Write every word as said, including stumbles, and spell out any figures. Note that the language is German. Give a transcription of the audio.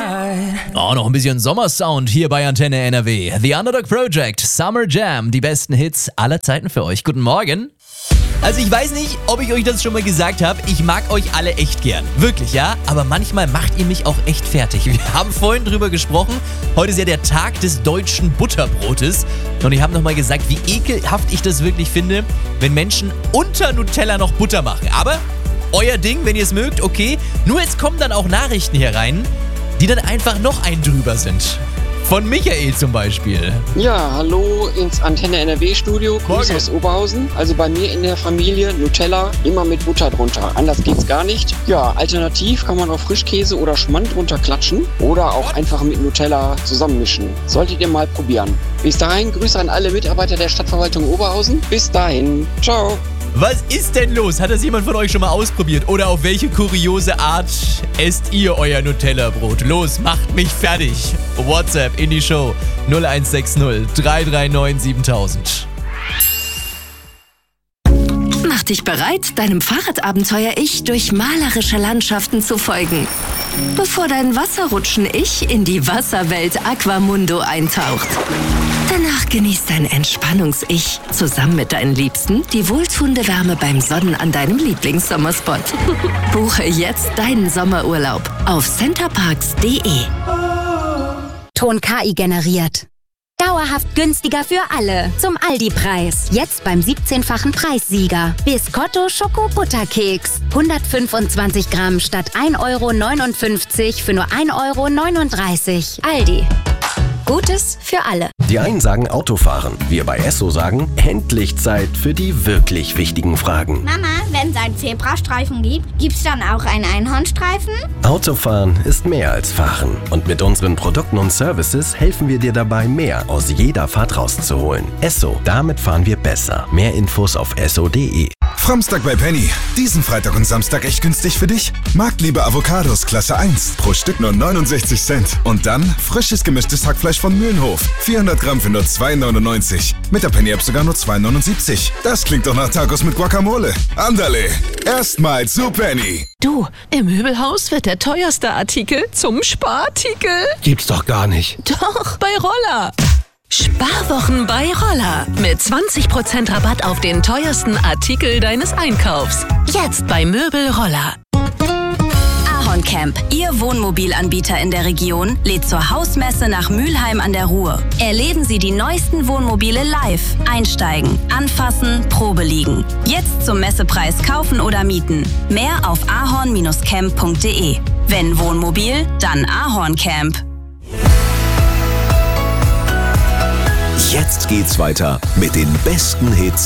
Oh, noch ein bisschen Sommersound hier bei Antenne N R W. The Underdog Project, Summer Jam, die besten Hits aller Zeiten für euch. Guten Morgen. Also ich weiß nicht, ob ich euch das schon mal gesagt habe, ich mag euch alle echt gern. Wirklich, ja? Aber manchmal macht ihr mich auch echt fertig. Wir haben vorhin drüber gesprochen. Heute ist ja der Tag des deutschen Butterbrotes. Und ich habe nochmal gesagt, wie ekelhaft ich das wirklich finde, wenn Menschen unter Nutella noch Butter machen. Aber euer Ding, wenn ihr es mögt, okay. Nur jetzt kommen dann auch Nachrichten hier rein, die dann einfach noch ein drüber sind. Von Michael zum Beispiel. Ja, hallo ins Antenne N R W-Studio. Grüße aus Oberhausen. Also bei mir in der Familie Nutella immer mit Butter drunter. Anders geht's gar nicht. Ja, alternativ kann man auch Frischkäse oder Schmand drunter klatschen oder auch einfach mit Nutella zusammenmischen. Solltet ihr mal probieren. Bis dahin, Grüße an alle Mitarbeiter der Stadtverwaltung Oberhausen. Bis dahin. Ciao. Was ist denn los? Hat das jemand von euch schon mal ausprobiert? Oder auf welche kuriose Art esst ihr euer Nutella-Brot? Los, macht mich fertig. WhatsApp in die Show null eins sechs null drei drei neun siebentausend. Mach dich bereit, deinem Fahrradabenteuer-Ich durch malerische Landschaften zu folgen, bevor dein Wasserrutschen-Ich in die Wasserwelt Aquamundo eintaucht. Danach genießt dein Entspannungs-Ich zusammen mit deinen Liebsten die wohltuende Wärme beim Sonnen an deinem Lieblingssommerspot. Buche jetzt deinen Sommerurlaub auf centerparks punkt de. Ton K I generiert. Dauerhaft günstiger für alle. Zum Aldi-Preis. Jetzt beim siebzehnfachen Preissieger. Biscotto Schoko-Butterkeks. hundertfünfundzwanzig Gramm statt ein Euro neunundfünfzig für nur ein Euro neununddreißig. Aldi. Gutes für alle. Die einen sagen Autofahren. Wir bei Esso sagen, endlich Zeit für die wirklich wichtigen Fragen. Mama, wenn es einen Zebrastreifen gibt, gibt's dann auch einen Einhornstreifen? Autofahren ist mehr als Fahren. Und mit unseren Produkten und Services helfen wir dir dabei, mehr aus jeder Fahrt rauszuholen. Esso, damit fahren wir besser. Mehr Infos auf esso punkt de. Framstag bei Penny. Diesen Freitag und Samstag echt günstig für dich. Marktliebe Avocados Klasse eins. Pro Stück nur neunundsechzig Cent. Und dann frisches gemischtes Hackfleisch von Mühlenhof. vierhundert Gramm für nur zwei neunundneunzig. Mit der Penny-App sogar nur zwei neunundsiebzig. Das klingt doch nach Tacos mit Guacamole. Andale. Erstmal zu Penny. Du, im Möbelhaus wird der teuerste Artikel zum Sparartikel. Gibt's doch gar nicht. Doch, bei Roller. Sparwochen bei Roller. Mit zwanzig Prozent Rabatt auf den teuersten Artikel deines Einkaufs. Jetzt bei Möbel Roller. Ahorn Camp, Ihr Wohnmobilanbieter in der Region, lädt zur Hausmesse nach Mülheim an der Ruhr. Erleben Sie die neuesten Wohnmobile live. Einsteigen, anfassen, Probe liegen. Jetzt zum Messepreis kaufen oder mieten. Mehr auf ahorn camp punkt de. Wenn Wohnmobil, dann Ahorn Camp. Jetzt geht's weiter mit den besten Hits